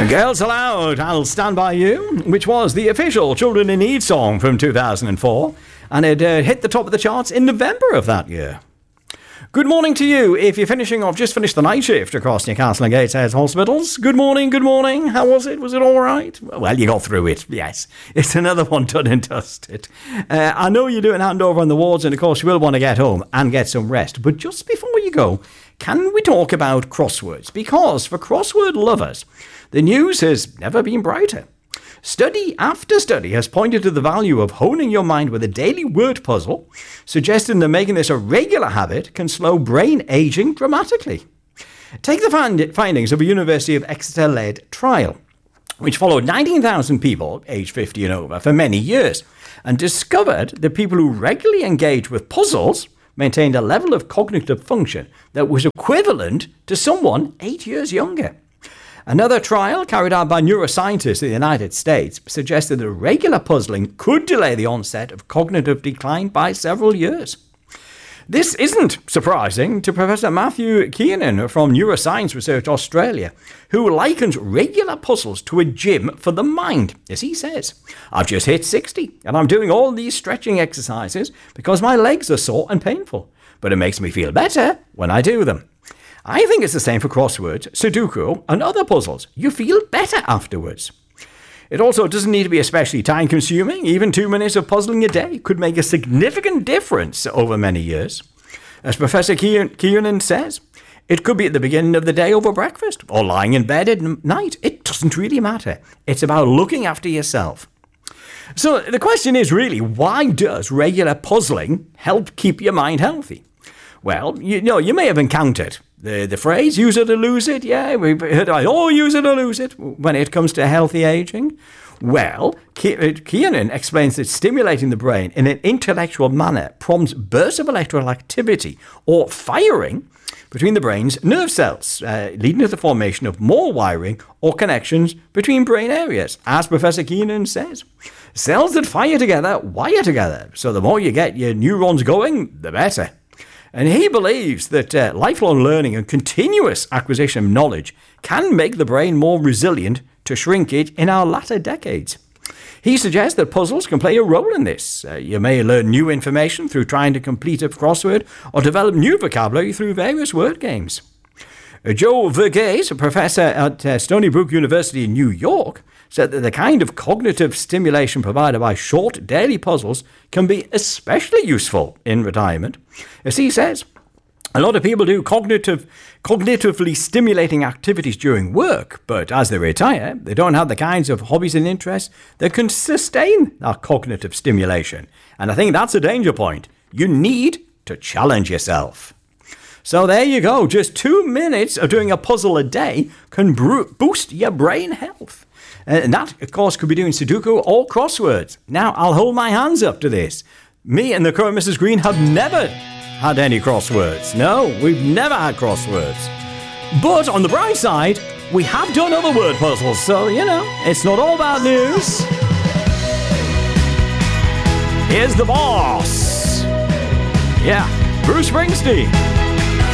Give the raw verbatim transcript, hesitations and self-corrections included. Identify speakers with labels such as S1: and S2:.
S1: Girls Aloud, I'll Stand By You, which was the official Children in Need song from two thousand four, and it uh, hit the top of the charts in November of that year. Good morning to you if you're finishing off, just finished the night shift across Newcastle and Gateshead hospitals. Good morning, good morning. How was it? Was it all right? Well, you got through it, yes. It's another one done and dusted. Uh, I know you're doing handover on the wards, and of course you will want to get home and get some rest. But just before you go, can we talk about crosswords? Because for crossword lovers, the news has never been brighter. Study after study has pointed to the value of honing your mind with a daily word puzzle, suggesting that making this a regular habit can slow brain aging dramatically. Take the find- findings of a University of Exeter-led trial, which followed nineteen thousand people aged fifty and over for many years, and discovered that people who regularly engaged with puzzles maintained a level of cognitive function that was equivalent to someone eight years younger. Another trial carried out by neuroscientists in the United States suggested that regular puzzling could delay the onset of cognitive decline by several years. This isn't surprising to Professor Matthew Kiernan from Neuroscience Research Australia, who likens regular puzzles to a gym for the mind. As he says, I've just hit sixty and I'm doing all these stretching exercises because my legs are sore and painful, but it makes me feel better when I do them. I think it's the same for crosswords, Sudoku, and other puzzles. You feel better afterwards. It also doesn't need to be especially time-consuming. Even two minutes of puzzling a day could make a significant difference over many years. As Professor Kiernan says, it could be at the beginning of the day over breakfast or lying in bed at night. It doesn't really matter. It's about looking after yourself. So the question is really, why does regular puzzling help keep your mind healthy? Well, you know, you may have encountered the, the phrase, use it or lose it. Yeah, we've heard, oh, use it or lose it when it comes to healthy aging. Well, Kiernan explains that stimulating the brain in an intellectual manner prompts bursts of electrical activity or firing between the brain's nerve cells, uh, leading to the formation of more wiring or connections between brain areas. As Professor Kiernan says, cells that fire together wire together. So the more you get your neurons going, the better. And he believes that uh, lifelong learning and continuous acquisition of knowledge can make the brain more resilient to shrinkage in our latter decades. He suggests that puzzles can play a role in this. Uh, you may learn new information through trying to complete a crossword or develop new vocabulary through various word games. Uh, Joe Verghese, a professor at uh, Stony Brook University in New York, said that the kind of cognitive stimulation provided by short daily puzzles can be especially useful in retirement. As he says, a lot of people do cognitive, cognitively stimulating activities during work, but as they retire, they don't have the kinds of hobbies and interests that can sustain that cognitive stimulation. And I think that's a danger point. You need to challenge yourself. So there you go. Just two minutes of doing a puzzle a day can bro- boost your brain health. And that, of course, could be doing Sudoku or crosswords. Now, I'll hold my hands up to this. Me and the current Missus Green have never had any crosswords. No, we've never had crosswords. But on the bright side, we have done other word puzzles. So, you know, it's not all bad news. Here's the boss. Yeah, Bruce Springsteen.